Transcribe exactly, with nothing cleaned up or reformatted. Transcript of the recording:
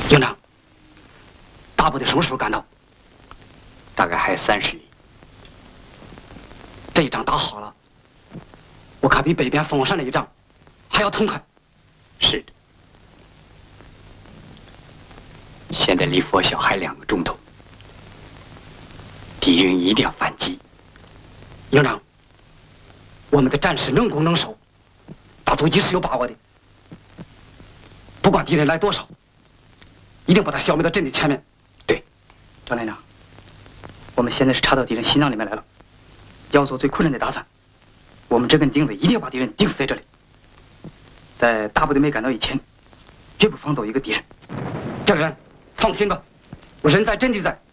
营长，大部队什么时候赶到？ 大概还有三十里。 这一仗打好了，我看比北边凤凰山那一仗还要痛快。 是的。现在离佛晓还两个钟头，敌人一定要反击。 营长，我们的战士能攻能守，打突击是有把握的。不管敌人来多少，一定把他消灭到阵地前面。 对， 张连长，我们现在是插到敌人心脏里面来了，要做最困难的打算。我们这根钉子一定要把敌人钉死在这里，在大部队没赶到以前，绝不放走一个敌人。 这个人放心吧，我人在阵地在。